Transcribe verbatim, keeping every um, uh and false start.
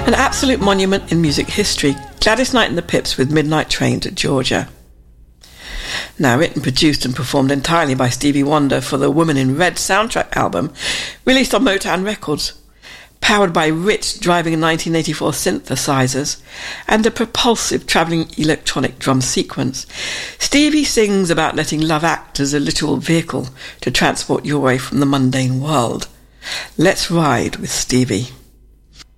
An absolute monument in music history, Gladys Knight and the Pips with Midnight Train to Georgia. Now written, produced and performed entirely by Stevie Wonder for the Woman in Red soundtrack album, released on Motown Records. Powered by rich driving nineteen eighty-four synthesizers and a propulsive travelling electronic drum sequence, Stevie sings about letting love act as a literal vehicle to transport you away from the mundane world. Let's ride with Stevie.